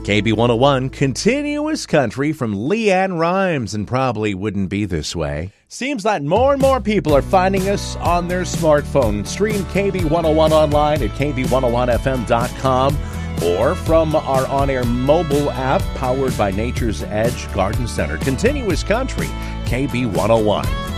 KB101, continuous country from Leanne Rimes, and probably wouldn't be this way. Seems that more and more people are finding us on their smartphone. Stream KB101 online at KB101FM.com or from our on-air mobile app powered by Nature's Edge Garden Center. Continuous country, KB101.